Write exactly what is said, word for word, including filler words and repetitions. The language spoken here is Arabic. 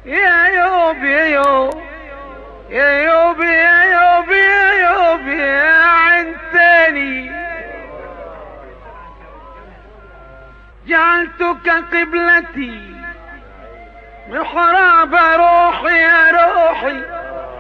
يا يوب يا يوب يا يوب يا يوب يا يوب يا عنتني، جعلتك قبلتي محراب روحي يا روحي،